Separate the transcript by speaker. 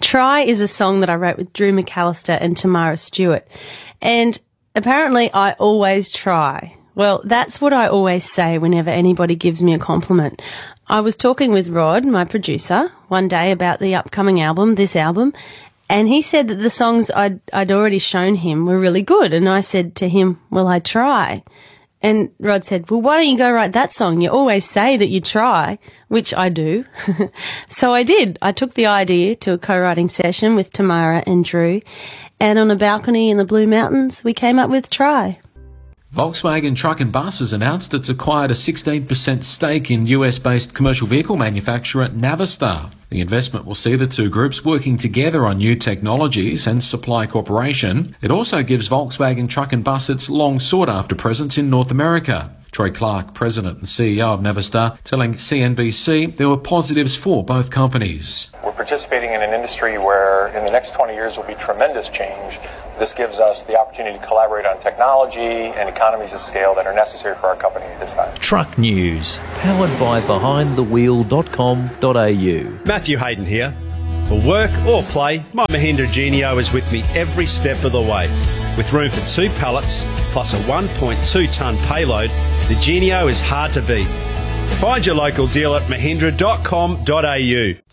Speaker 1: Try is a song that I wrote with Drew McAllister and Tamara Stewart. And apparently I always try. Well, that's what I always say whenever anybody gives me a compliment. I was talking with Rod, my producer, one day about the upcoming album, this album, and he said that the songs I'd already shown him were really good. And I said to him, well, I try. And Rod said, well, why don't you go write that song? You always say that you try, which I do. So I did. I took the idea to a co-writing session with Tamara and Drew, and on a balcony in the Blue Mountains, we came up with Try.
Speaker 2: Volkswagen Truck and Bus has announced it's acquired a 16% stake in US-based commercial vehicle manufacturer Navistar. The investment will see the two groups working together on new technologies and supply cooperation. It also gives Volkswagen Truck and Bus its long-sought-after presence in North America. Troy Clark, President and CEO of Navistar, telling CNBC there were positives for both companies.
Speaker 3: We're participating in an industry where in the next 20 years will be tremendous change. This gives us the opportunity to collaborate on technology and economies of scale that are necessary for our company at this time.
Speaker 4: Truck News, powered by behindthewheel.com.au.
Speaker 5: Matthew Hayden here. For work or play, my Mahindra Genio is with me every step of the way. With room for 2 pallets plus a 1.2 tonne payload, the Genio is hard to beat. Find your local dealer at mahindra.com.au.